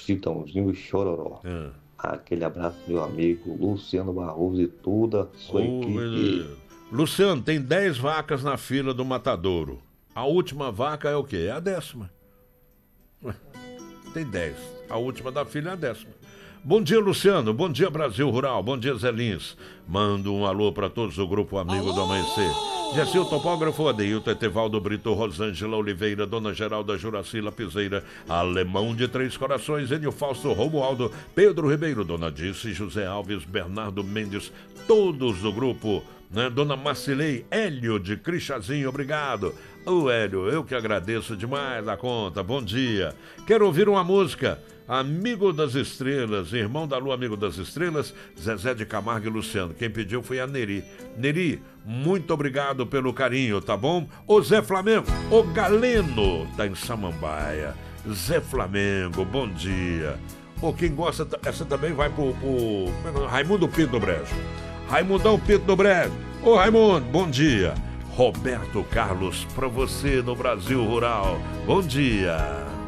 Chitãozinho e Chororó. Ah. Aquele abraço, meu amigo Luciano Barroso e toda a sua equipe. Beleza. Luciano, tem 10 vacas na fila do matadouro. A última vaca é o quê? É a 10ª. Ué, tem 10. A última da fila é a 10ª. Bom dia, Luciano. Bom dia, Brasil Rural. Bom dia, Zé Lins. Mando um alô para todos o grupo Amigo do Amanhecer. Gessil Topógrafo, Adeilton, Etevaldo Brito, Rosângela Oliveira, Dona Geralda Juracila Piseira, Alemão de Três Corações, Enio Fausto, Romualdo, Pedro Ribeiro, Dona Dice, José Alves, Bernardo Mendes, todos do grupo, né? Dona Marcilei, Hélio de Crixazinho, obrigado. Ô Hélio, eu que agradeço demais a conta, bom dia. Quero ouvir uma música. Amigo das Estrelas, Irmão da Lua, Amigo das Estrelas, Zezé de Camargo e Luciano. Quem pediu foi a Neri. Neri, muito obrigado pelo carinho, tá bom? O Zé Flamengo, o Galeno, tá em Samambaia. Zé Flamengo, bom dia. Quem gosta, essa também vai pro Raimundo Pinto do Brejo. Raimundão Pinto do Brejo. Ô Raimundo, bom dia. Roberto Carlos, pra você no Brasil Rural. Bom dia.